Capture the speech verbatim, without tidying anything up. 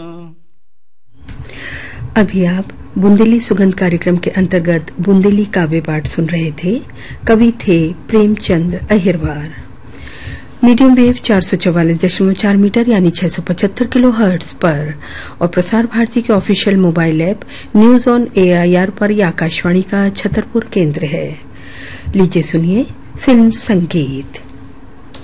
अभी आप बुंदेली सुगंध कार्यक्रम के अंतर्गत बुंदेली काव्य पाठ सुन रहे थे। कवि थे प्रेमचंद अहिरवार। मीडियम वेव चार सौ चौवालीस दशमलव चार मीटर यानी छह सौ पचहत्तर किलो हर्ट्ज पर और प्रसार भारती के official mobile app news on AIR पर यह आकाशवाणी का छतरपुर केंद्र है। लीजिए सुनिए फिल्म संगीत।